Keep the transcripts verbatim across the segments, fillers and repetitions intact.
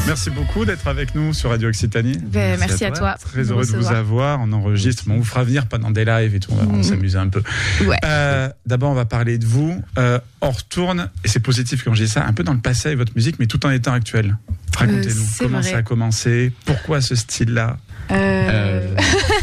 Merci beaucoup d'être avec nous sur Radio Occitanie. Ben, merci, merci à, à toi. Très heureux de vous avoir. On enregistre, on vous fera venir pendant des lives et tout. On va mmh. s'amuser un peu. Ouais. Euh, d'abord, on va parler de vous. Euh, on retourne, et c'est positif quand je dis ça, un peu dans le passé avec votre musique, mais tout en étant actuel. Racontez-nous euh, comment vrai. ça a commencé, pourquoi ce style-là. Euh...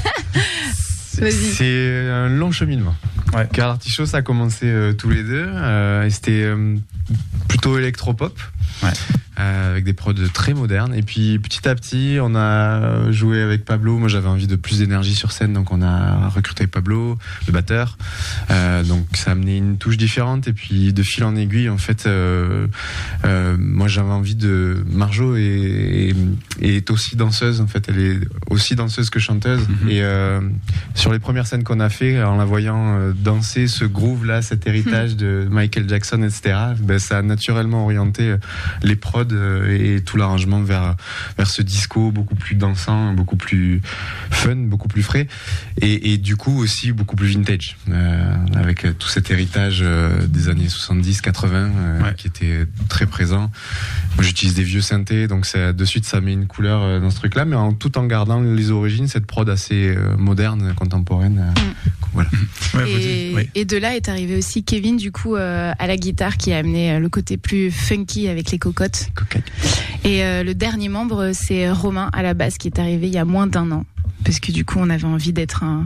c'est, c'est un long cheminement. Ouais. Car Artichaut, ça a commencé euh, tous les deux. Euh, et c'était euh, plutôt électropop. Ouais. Euh, avec des prods très modernes. Et puis petit à petit, on a joué avec Pablo. Moi, j'avais envie de plus d'énergie sur scène, donc on a recruté Pablo, le batteur. Euh, donc ça a amené une touche différente. Et puis de fil en aiguille, en fait, euh, euh, moi j'avais envie de. Marjo est, est, est aussi danseuse. En fait, elle est aussi danseuse que chanteuse. Mm-hmm. Et euh, sur les premières scènes qu'on a fait, en la voyant euh, danser ce groove-là, cet héritage mm-hmm. de Michael Jackson, et cetera. Ben, ça a naturellement orienté les prods et tout l'arrangement vers vers ce disco beaucoup plus dansant, beaucoup plus fun, beaucoup plus frais et, et du coup aussi beaucoup plus vintage euh, avec tout cet héritage euh, des années soixante-dix quatre-vingts euh, ouais. qui était très présent. Moi j'utilise des vieux synthés, donc ça, de suite ça met une couleur euh, dans ce truc là, mais en, tout en gardant les origines, cette prod assez euh, moderne, contemporaine. Euh, mm. Voilà. Ouais, et, oui. et de là est arrivé aussi Kevin du coup euh, à la guitare, qui a amené euh, le côté plus funky avec les cocottes. Coquette. Et euh, le dernier membre, c'est Romain à la basse, qui est arrivé il y a moins d'un an. Parce que du coup, on avait envie d'être un,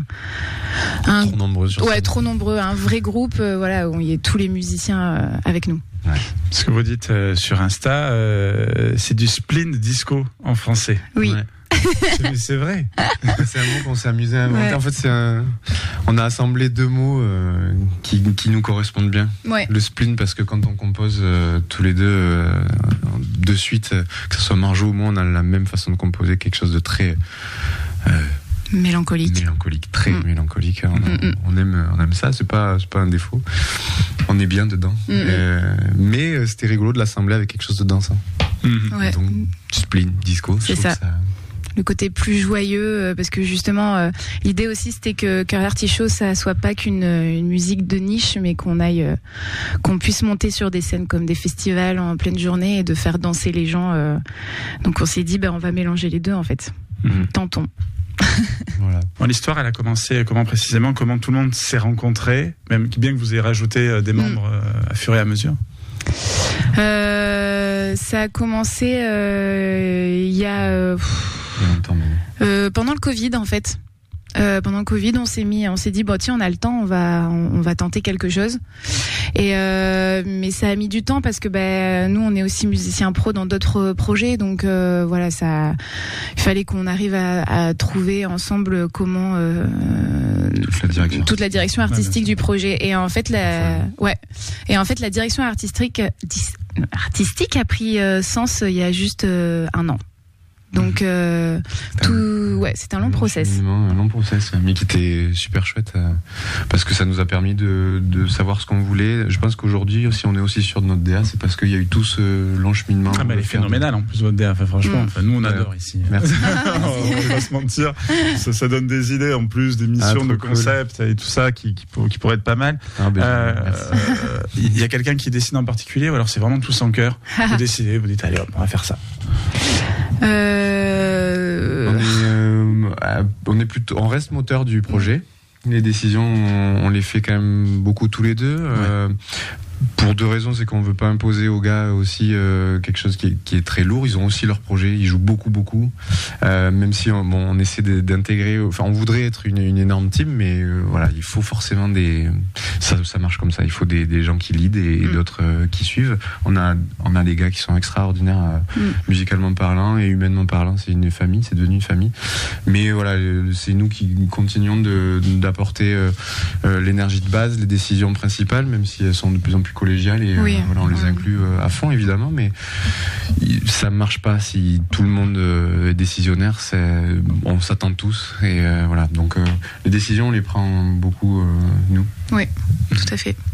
un trop nombreux, sur ouais, scène. trop nombreux, un vrai groupe, euh, voilà, où il y a tous les musiciens euh, avec nous. Ouais. Ce que vous dites euh, sur Insta, euh, c'est du spleen disco en français. Oui. Ouais. c'est, c'est vrai. C'est un mot qu'on s'est amusé à inventer. Ouais. En fait, c'est un... on a assemblé deux mots euh, qui, qui nous correspondent bien. Ouais. Le spleen, parce que quand on compose euh, tous les deux euh, de suite, euh, que ce soit Marjo ou moi, on a la même façon de composer, quelque chose de très euh, mélancolique. Mélancolique, très mmh. mélancolique. On, mmh. on aime, on aime ça. C'est pas, c'est pas un défaut. On est bien dedans. Mmh. Euh, mais c'était rigolo de l'assembler avec quelque chose de dansant. Mmh. Ouais. Donc spleen, disco. C'est ça. ça. Le côté plus joyeux, parce que justement euh, l'idée aussi c'était que Cœur d'Artichaut ça soit pas qu'une une musique de niche, mais qu'on aille euh, qu'on puisse monter sur des scènes comme des festivals en pleine journée et de faire danser les gens. Euh, donc on s'est dit ben on va mélanger les deux en fait. Mmh. Tentons. Voilà. Bon, l'histoire elle a commencé comment précisément, comment tout le monde s'est rencontré, même bien que vous ayez rajouté euh, des membres euh, à fur et à mesure. Euh, ça a commencé euh, il y a euh, Euh, pendant le Covid en fait. Euh, pendant le Covid, on s'est mis, on s'est dit bon tiens, on a le temps, on va, on, on va tenter quelque chose. Et euh, mais ça a mis du temps parce que ben nous, on est aussi musiciens pro dans d'autres projets, donc euh, voilà, ça, il fallait qu'on arrive à, à trouver ensemble comment euh, toute la direction, toute la direction artistique ouais, du projet. Et en fait la, ouais, et en fait la direction artistique, artistique a pris euh, sens il y a juste euh, un an. Donc euh, tout, ouais, c'était un long process. Un long process, mais qui était super chouette euh, parce que ça nous a permis de, de savoir ce qu'on voulait. Je pense qu'aujourd'hui, si on est aussi sûr de notre D A, c'est parce qu'il y a eu tout ce long cheminement. Ah bah elle est phénoménale en plus votre D A. Enfin, franchement, mmh. enfin, nous on adore ouais. ici. Merci. On va pas se mentir. Ça, ça donne des idées en plus, des missions, ah, de cool. concepts et tout ça qui, qui, qui pourraient être pas mal. Ah, ben, euh, il y a quelqu'un qui dessine en particulier ou alors c'est vraiment tout sans cœur. Vous décidez, vous dites allez hop, on va faire ça. Euh... On, est, euh, on est plutôt, on reste moteur du projet. Les décisions, on, on les fait quand même beaucoup tous les deux. Ouais. Euh, pour deux raisons, c'est qu'on veut pas imposer aux gars aussi euh, quelque chose qui est, qui est très lourd. Ils ont aussi leur projet, ils jouent beaucoup, beaucoup. Euh, même si on, bon, on essaie de, d'intégrer, enfin, on voudrait être une, une énorme team, mais euh, voilà, il faut forcément des, ça, ça marche comme ça. Il faut des, des gens qui lead et, et mmh. d'autres euh, qui suivent. On a, on a des gars qui sont extraordinaires, euh, mmh. musicalement parlant et humainement parlant. C'est une famille, c'est devenu une famille. Mais voilà, c'est nous qui continuons de, d'apporter euh, euh, l'énergie de base, les décisions principales, même si elles sont de plus en plus plus collégial et oui. euh, voilà, on les inclut euh, à fond évidemment, mais ça ne marche pas si tout le monde euh, est décisionnaire. C'est, on s'attend tous et euh, voilà, donc euh, les décisions on les prend beaucoup euh, nous. Oui, tout à fait.